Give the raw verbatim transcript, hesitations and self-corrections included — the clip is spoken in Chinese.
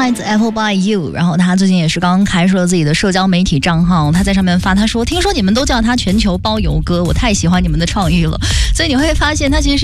Nights Apple by You， 然后他最近也是刚刚开设了自己的社交媒体账号，他在上面发，他说听说你们都叫他全球包邮哥，我太喜欢你们的创意了。所以你会发现他其实是